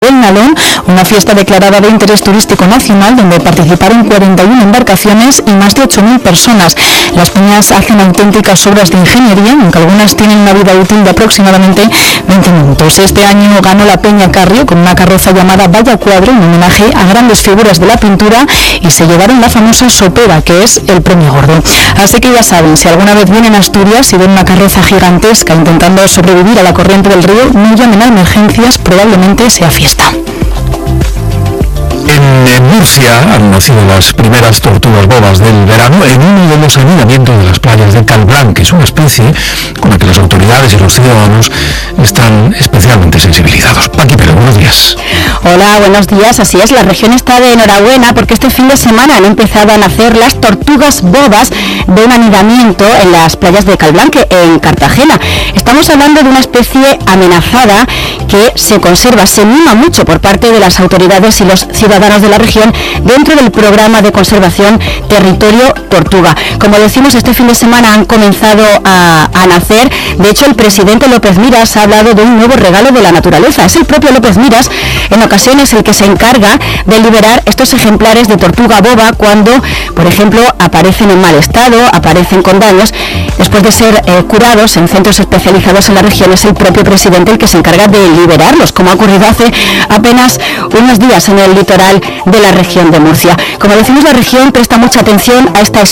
del Nalón, una fiesta declarada de interés turístico nacional donde participaron 41 embarcaciones y más de 8.000 personas. Las peñas hacen auténticas obras de ingeniería, aunque algunas tienen una vida útil de aproximadamente 20 minutos. Este año ganó la Peña Carrio con una carroza llamada Valla Cuadro en homenaje a grandes figuras de la pintura y se llevaron la famosa sopera, que es el premio gordo. Así que ya saben, si alguna vez vienen a Asturias y ven una carroza gigantesca intentando sobrevivir a la corriente del río, no llamen a emergencias, probablemente sea fiesta. En Murcia han nacido las primeras tortugas bobas del verano en uno de los anidamientos de las playas de Calblanc, que es una especie con la que las autoridades y los ciudadanos están especialmente sensibilizados. Paqui Pérez, buenos días. Hola, buenos días. Así es, la región está de enhorabuena porque este fin de semana han empezado a nacer las tortugas bobas de un anidamiento en las playas de Calblanc, en Cartagena. Estamos hablando de una especie amenazada que se conserva, se mima mucho por parte de las autoridades y los ciudadanos de la región dentro del programa de conservación Territorio Tortuga. Como decimos, este fin de semana han comenzado a nacer. De hecho, el presidente López Miras ha hablado de un nuevo regalo de la naturaleza. Es el propio López Miras, en ocasiones, el que se encarga de liberar estos ejemplares de tortuga boba cuando, por ejemplo, aparecen en mal estado, aparecen con daños. Después de ser curados en centros especializados en la región, es el propio presidente el que se encarga de liberarlos, como ha ocurrido hace apenas unos días en el litoral de la región de Murcia. Como decimos, la región presta mucha atención a esta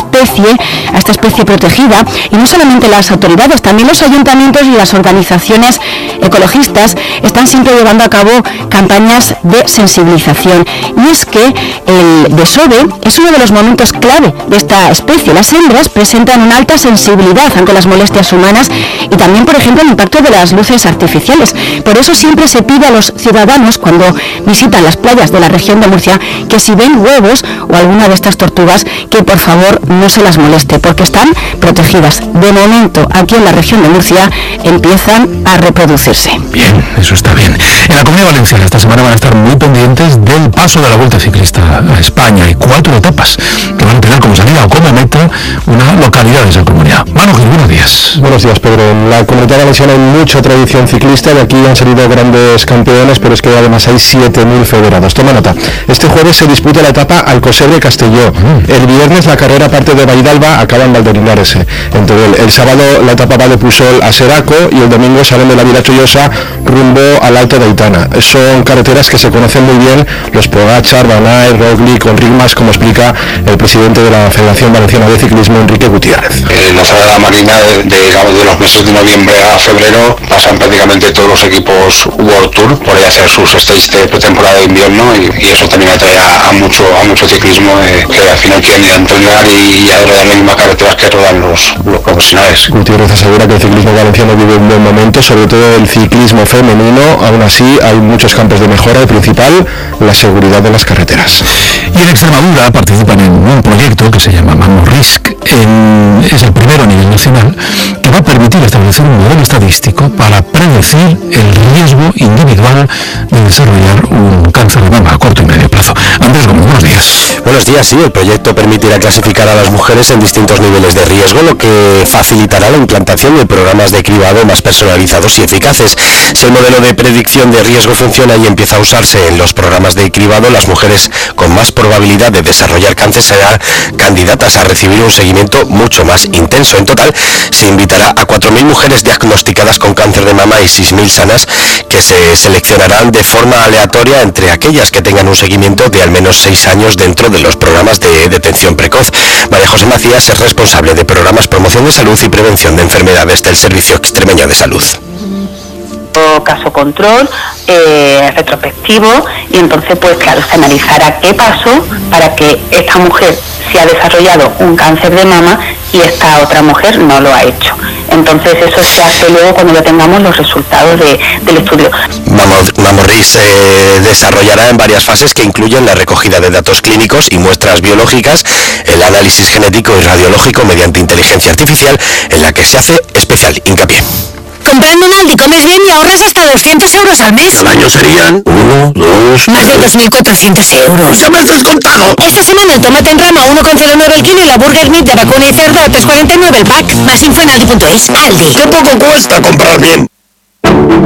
especie protegida, y no solamente las autoridades, también los ayuntamientos y las organizaciones ecologistas están siempre llevando a cabo campañas de sensibilización. Y es que el desove es uno de los momentos clave de esta especie. Las hembras presentan una alta sensibilidad ante las molestias humanas y también, por ejemplo, el impacto de las luces artificiales. Por eso siempre se pide a los ciudadanos, cuando visitan las playas de la región de Murcia, que si ven huevos o alguna de estas tortugas, que por favor no se las moleste, porque están protegidas. De momento, aquí en la región de Murcia empiezan a reproducirse. Bien, eso está bien. En la Comunidad Valenciana esta semana van a estar muy pendientes del paso de la Vuelta Ciclista a España. Hay 4 etapas que van a tener como salida o como meta una localidad de esa comunidad. Manu Gil, buenos días. Buenos días, Pedro. En la Comunidad Valenciana hay mucha tradición ciclista, de aquí han salido grandes campeones, pero es que además hay 7.000 federados. Toma nota. Este jueves se disputa la etapa Alcocebre-Castelló. El viernes la carrera parte de Vaidalba, acaba en Valdorinares, en Teruel. El sábado la etapa va de Pusol a Seraco y el domingo salen de la Vila Chollosa rumbo al Alto de Aitana. Son carreteras que se conocen muy bien los Pogačar, Van Aert, Roglic, con ritmas, como explica el presidente de la Federación Valenciana de Ciclismo, Enrique Gutiérrez. La Federación Marina, de los meses de noviembre a febrero, pasan prácticamente todos los equipos World Tour por ahí a hacer sus stages de pretemporada de invierno, y eso también atrae a mucho ciclismo que al final quieren ir a entrenar y a rodar las mismas carreteras que rodan los profesionales. Gutiérrez asegura que el ciclismo valenciano vive un buen momento, sobre todo el ciclismo femenino. Aún así hay muchos campos de mejora, el principal, la seguridad de las carreteras. Y en Extremadura participan en un proyecto que se llama Mamorrisk. Es el primero a nivel nacional que va a permitir establecer un modelo estadístico para predecir el riesgo individual de desarrollar un cáncer de mama a corto y medio plazo. Andrés Gómez, buenos días. Buenos días, sí. El proyecto permitirá clasificar a las mujeres en distintos niveles de riesgo, lo que facilitará la implantación de programas de cribado más personalizados y eficaces. Si el modelo de predicción de riesgo funciona y empieza a usarse en los programas de cribado, las mujeres con más probabilidad de desarrollar cáncer serán candidatas a recibir un seguimiento mucho más intenso. En total, se invitará a 4.000 mujeres diagnosticadas con cáncer de mama y 6.000 sanas, que se seleccionarán de forma aleatoria entre aquellas que tengan un seguimiento de al menos 6 años dentro de los programas de detención precoz. María José Macías es responsable de programas promoción de salud y prevención de enfermedades del Servicio Extremeño de Salud. Caso control, retrospectivo, y entonces pues claro, se analizará qué pasó para que esta mujer se ha desarrollado un cáncer de mama y esta otra mujer no lo ha hecho. Entonces eso se hace luego cuando ya tengamos los resultados del estudio. Mamorrisk se desarrollará en varias fases que incluyen la recogida de datos clínicos y muestras biológicas, el análisis genético y radiológico mediante inteligencia artificial, en la que se hace especial hincapié. Comprando en Aldi comes bien y ahorras hasta 200 euros al mes. Al año serían 1, 2... Más de 2.400 euros. ¡Ya me has descontado! Esta semana el tomate en rama 1,09 el kilo y la burger meat de vacuna y cerdo a 3,49 el pack. Más info en Aldi.es. Aldi. ¡Qué poco cuesta comprar bien!